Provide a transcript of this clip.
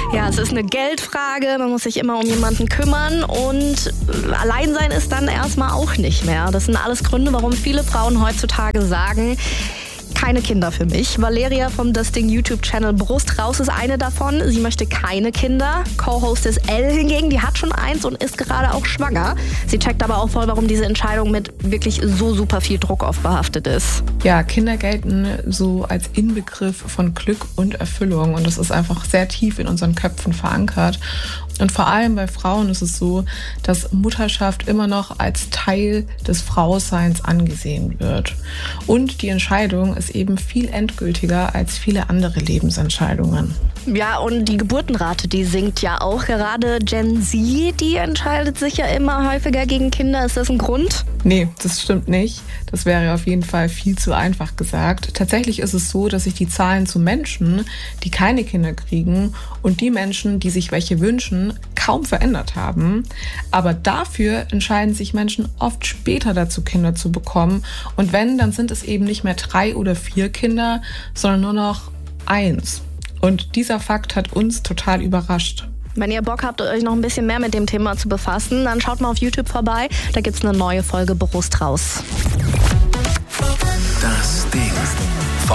Ja, es ist eine Geldfrage, man muss sich immer um jemanden kümmern und allein sein ist dann erstmal auch nicht mehr. Das sind alles Gründe, warum viele Frauen heutzutage sagen, keine Kinder für mich. Valeria vom Das Ding YouTube-Channel Brust raus ist eine davon. Sie möchte keine Kinder. Co-Hostess Elle hingegen, die hat schon eins und ist gerade auch schwanger. Sie checkt aber auch voll, warum diese Entscheidung mit wirklich so super viel Druck oft behaftet ist. Ja, Kinder gelten so als Inbegriff von Glück und Erfüllung und das ist einfach sehr tief in unseren Köpfen verankert. Und vor allem bei Frauen ist es so, dass Mutterschaft immer noch als Teil des Frauseins angesehen wird. Und die Entscheidung ist eben viel endgültiger als viele andere Lebensentscheidungen. Ja, und die Geburtenrate, die sinkt ja auch. Gerade Gen Z, die entscheidet sich ja immer häufiger gegen Kinder. Ist das ein Grund? Nee, das stimmt nicht. Das wäre auf jeden Fall viel zu einfach gesagt. Tatsächlich ist es so, dass sich die Zahlen zu Menschen, die keine Kinder kriegen und die Menschen, die sich welche wünschen, kaum verändert haben. Aber dafür entscheiden sich Menschen oft später dazu, Kinder zu bekommen. Und wenn, dann sind es eben nicht mehr 3 oder 4 Kinder, sondern nur noch 1. Und dieser Fakt hat uns total überrascht. Wenn ihr Bock habt, euch noch ein bisschen mehr mit dem Thema zu befassen, dann schaut mal auf YouTube vorbei. Da gibt's eine neue Folge Brust raus.